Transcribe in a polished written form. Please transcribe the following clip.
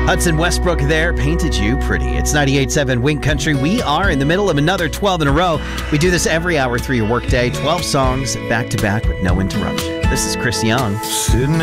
Hudson Westbrook there, Painted You Pretty. It's 98.7 Wink Country. We are in the middle of another 12 in a row. We do this every hour through your workday. 12 songs back to back with no interruption. This is Chris Young. Sitting